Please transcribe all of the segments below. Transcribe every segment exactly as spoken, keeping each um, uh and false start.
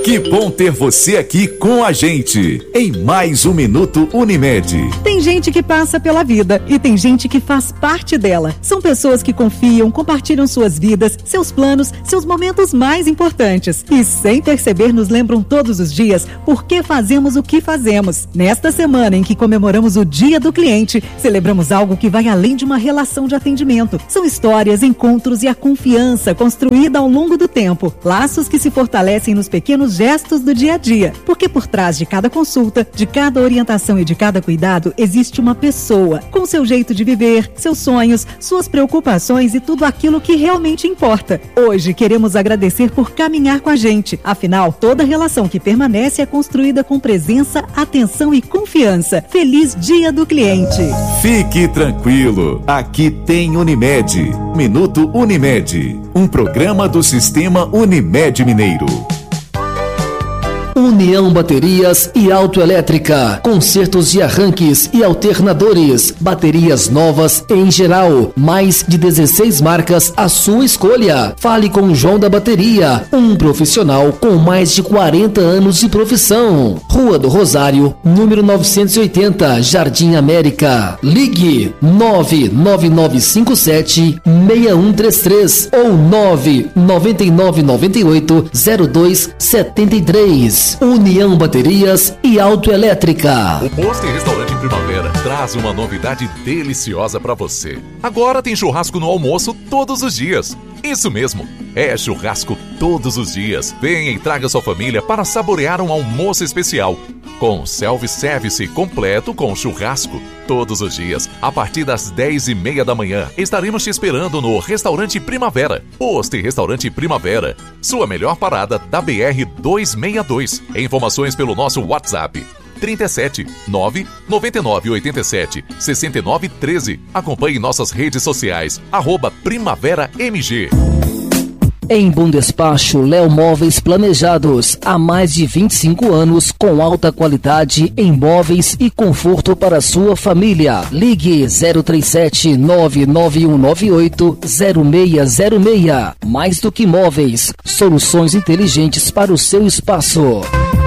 Que bom ter você aqui com a gente em mais um Minuto Unimed. Tem gente que passa pela vida e tem gente que faz parte dela. São pessoas que confiam, compartilham suas vidas, seus planos, seus momentos mais importantes. E sem perceber nos lembram todos os dias por que fazemos o que fazemos. Nesta semana em que comemoramos o Dia do Cliente, celebramos algo que vai além de uma relação de atendimento. São histórias, encontros e a confiança construída ao longo do tempo. Laços que se fortalecem nos pequenos gestos do dia a dia. Porque por trás de cada consulta, de cada orientação e de cada cuidado, existe uma pessoa, com seu jeito de viver, seus sonhos, suas preocupações e tudo aquilo que realmente importa. Hoje queremos agradecer por caminhar com a gente. Afinal, toda relação que permanece é construída com presença, atenção e confiança. Feliz Dia do Cliente. Fique tranquilo, aqui tem Unimed. Minuto Unimed, um programa do Sistema Unimed Mineiro. União Baterias e Autoelétrica, consertos de arranques e alternadores, baterias novas em geral, mais de dezesseis marcas à sua escolha. Fale com o João da Bateria, um profissional com mais de quarenta anos de profissão. Rua do Rosário, número novecentos e oitenta, Jardim América. Ligue nove nove nove cinco sete seis um três três ou nove nove nove nove oito zero dois sete três. União Baterias e Autoelétrica. O Posto e Restaurante Primavera traz uma novidade deliciosa para você. Agora tem churrasco no almoço todos os dias. Isso mesmo, é churrasco todos os dias. Venha e traga sua família para saborear um almoço especial. Com self-service completo com churrasco. Todos os dias, a partir das dez e meia da manhã, estaremos te esperando no Restaurante Primavera. Posto e Restaurante Primavera, sua melhor parada da B R duzentos e sessenta e dois. Informações pelo nosso WhatsApp trinta e sete, nove nove nove oito sete, seis nove um três. Acompanhe nossas redes sociais, arroba Primavera M G. Em Bom Despacho, Léo Móveis Planejados, há mais de vinte e cinco anos, com alta qualidade em móveis e conforto para sua família. Ligue zero três sete nove nove um nove oito zero seis zero seis. Mais do que móveis, soluções inteligentes para o seu espaço.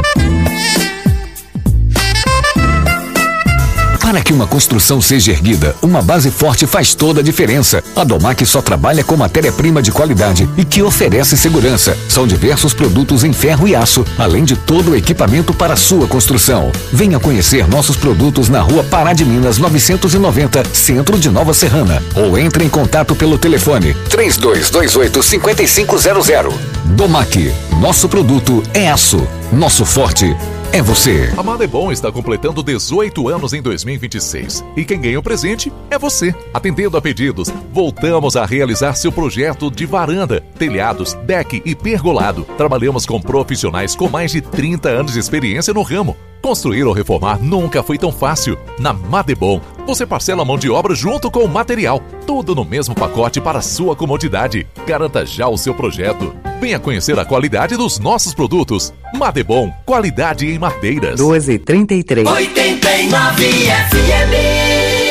Para que uma construção seja erguida, uma base forte faz toda a diferença. A Domac só trabalha com matéria-prima de qualidade e que oferece segurança. São diversos produtos em ferro e aço, além de todo o equipamento para a sua construção. Venha conhecer nossos produtos na Rua Pará de Minas novecentos e noventa, Centro de Nova Serrana. Ou entre em contato pelo telefone três dois dois oito cinco cinco zero zero. Domac, nosso produto é aço. Nosso forte é você. A Madebom está completando dezoito anos em dois mil e vinte e seis. E quem ganha o presente é você. Atendendo a pedidos, voltamos a realizar seu projeto de varanda, telhados, deck e pergolado. Trabalhamos com profissionais com mais de trinta anos de experiência no ramo. Construir ou reformar nunca foi tão fácil. Na Madebom, você parcela a mão de obra junto com o material. Tudo no mesmo pacote para sua comodidade. Garanta já o seu projeto. Venha conhecer a qualidade dos nossos produtos. Madebom, qualidade em madeiras. doze e trinta e três. oitenta e nove F M.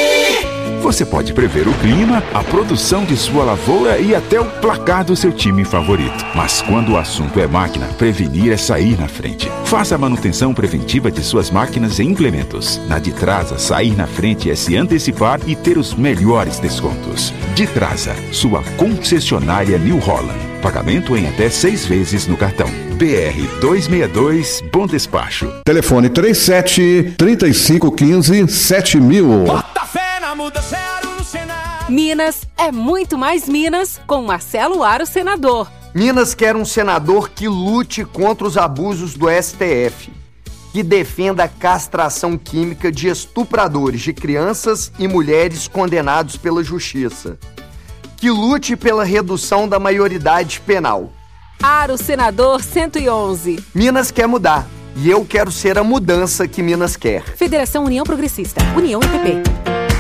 Você pode prever o clima, a produção de sua lavoura e até o placar do seu time favorito. Mas quando o assunto é máquina, prevenir é sair na frente. Faça a manutenção preventiva de suas máquinas e implementos. Na Ditrasa, sair na frente é se antecipar e ter os melhores descontos. Ditrasa, sua concessionária New Holland. Pagamento em até seis vezes no cartão. B R duzentos e sessenta e dois, Bom Despacho. Telefone trinta e sete, trinta e cinco quinze, sete mil. Bota fé na mudança, no cenário. Minas é muito mais Minas com Marcelo Aro, senador. Minas quer um senador que lute contra os abusos do S T F, que defenda a castração química de estupradores de crianças e mulheres condenados pela justiça, que lute pela redução da maioridade penal. Aro, senador cento e onze. Minas quer mudar e eu quero ser a mudança que Minas quer. Federação União Progressista, União M P P.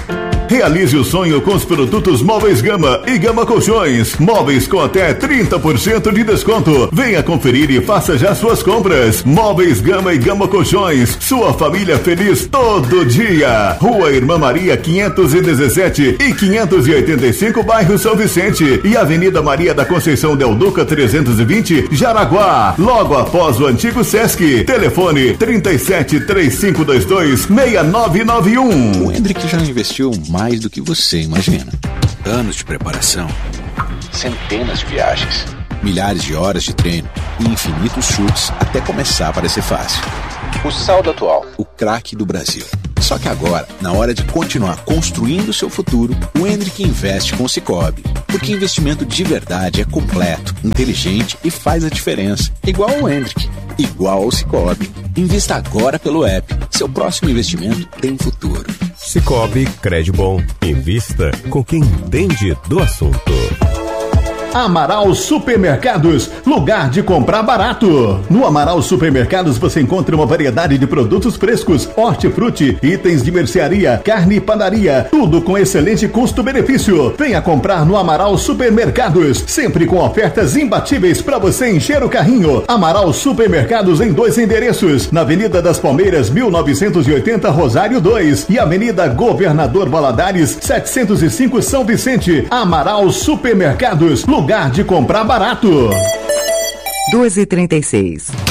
Realize o sonho com os produtos Móveis Gama e Gama Colchões. Móveis com até trinta por cento de desconto. Venha conferir e faça já suas compras. Móveis Gama e Gama Colchões. Sua família feliz todo dia. Rua Irmã Maria quinhentos e dezessete e quinhentos e oitenta e cinco, bairro São Vicente. E Avenida Maria da Conceição Del Duca trezentos e vinte, Jaraguá. Logo após o antigo Sesc. Telefone trinta e sete, três cinco dois dois, seis nove nove um. O Hendrick já investiu mais do que você imagina. Anos de preparação, centenas de viagens, milhares de horas de treino e infinitos chutes até começar a parecer fácil. O saldo atual, o craque do Brasil. Só que agora, na hora de continuar construindo seu futuro, o Hendrick investe com o Sicoob. Porque investimento de verdade é completo, inteligente e faz a diferença. Igual ao Hendrick, igual ao Sicoob. Invista agora pelo app. Seu próximo investimento tem futuro. Sicoob, crédito bom. Invista com quem entende do assunto. Amaral Supermercados, lugar de comprar barato. No Amaral Supermercados você encontra uma variedade de produtos frescos, hortifruti, itens de mercearia, carne e padaria, tudo com excelente custo-benefício. Venha comprar no Amaral Supermercados, sempre com ofertas imbatíveis para você encher o carrinho. Amaral Supermercados em dois endereços, na Avenida das Palmeiras, mil novecentos e oitenta, Rosário dois, e Avenida Governador Valadares, setecentos e cinco, São Vicente. Amaral Supermercados, lugar de comprar barato. doze e trinta e seis.